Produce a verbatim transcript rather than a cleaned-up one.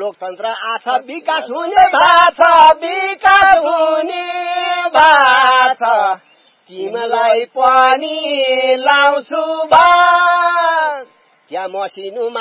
लोकतन्त्र आछ विकास हुने भाछ विकास हुने भाछ तिमीलाई पनि लाउँछु भाग क्या मसिनो